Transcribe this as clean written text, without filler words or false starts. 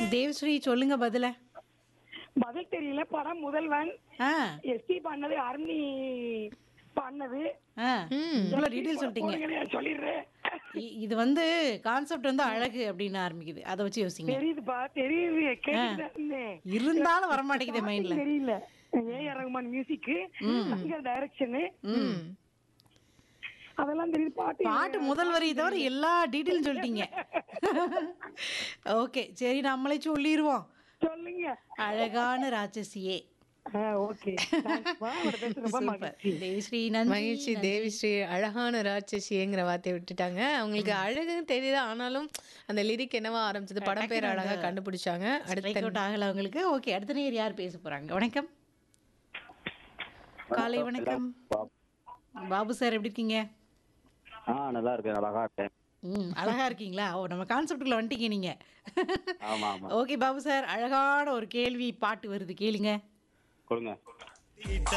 தேவஸ்ரீ சொல்லுங்க பதில. பதில் தெரியல. படம் முதல்வன். ஆ எஸ்பி பண்ணது, அருணி பண்ணது. ஆ இவ்வளோ டீட்டெயில் சொல்லிட்டீங்க. சொல்லிடுறேன். இது வந்து கான்செப்ட் வந்து அழகு அப்படின்னு ஆரம்பிக்குது. அதை வச்சு யோசிங்க. தெரியுதுப்பா, தெரியுது. கேட்டுதான் இருந்தேன். இருந்தாலும் வரமாட்டேங்குது Starting மைண்ட்ல. தெரியல. ஏஆர் ரகுமான் மியூசிக், டைரக்ஷன், ம் அதெல்லாம் தெரியுது. பாட்டு முதல் வரி தவிர எல்லா டீட்டெயிலும் சொல்லிட்டீங்க. ஓகே சரி நம்மளே சொல்லிடுவோம். சொல்லுங்க. அழகான ராட்சசியே. ஓகே. சூப்பர் தேவிஸ்ரீ, நன்றி. மகிழ்ச்சி தேவிஸ்ரீ. அழகான ராட்சசிங்கிற வார்த்தையை விட்டுட்டாங்க. அவங்களுக்கு அழகுன்னு தெரியல, ஆனாலும் அந்த லிரிக் என்னவா ஆரம்பிச்சது, படம் பேர் அழகா கண்டுபிடிச்சாங்க. ஸ்ட்ரைக் அவுட் ஆகல அவங்களுக்கு. ஓகே அடுத்த நேர் யார் பேச போறாங்க? வணக்கம், காலை வணக்கம். பாபு சார் எப்படி இருக்கீங்க? நல்லா இருக்கேன், அழகா இருக்கேன். அழகா இருக்கீங்களா? ஓ நம்ம கான்செப்டுக்குள்ள வந்துட்டீங்க நீங்க. ஆமா ஆமா, ஓகே பாபு சார், அழகான ஒரு கேள்வி பாட்டு வருது கேளுங்க. கொடுங்க.